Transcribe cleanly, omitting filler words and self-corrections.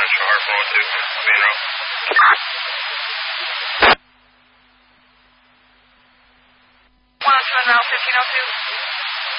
Sharp 102, main road. 102 and route 1502.